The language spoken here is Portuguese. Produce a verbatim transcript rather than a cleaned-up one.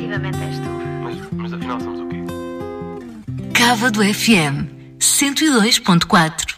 definitivamente és tu. Mas, mas afinal somos o quê? Cávado F M cento e dois ponto quatro.